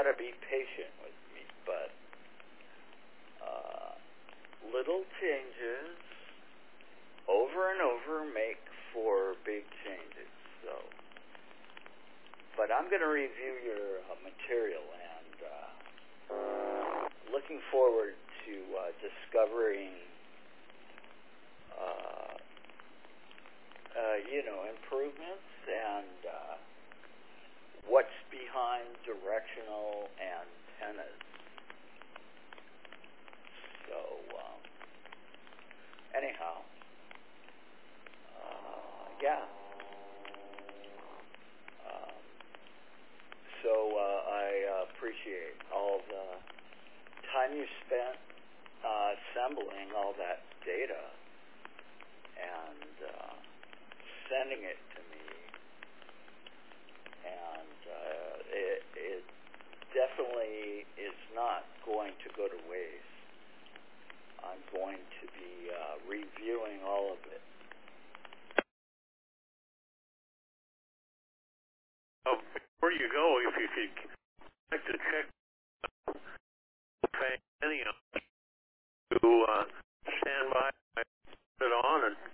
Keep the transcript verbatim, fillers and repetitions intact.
got to be patient with me, but uh, little changes over and over make for big changes. So, but I'm going to review your uh, material and uh, looking forward to uh, discovering, uh, uh, you know, improvements and uh, what's behind directional antennas. So, um, anyhow, uh, yeah. Um, so uh, I uh, appreciate all the time you spent uh, assembling all that data and uh, sending it to me, and uh, it, it definitely is not going to go to waste. I'm going to be uh, reviewing all of it. Oh, before you go, if you could like to check anyhow to uh, stand by, put it on, and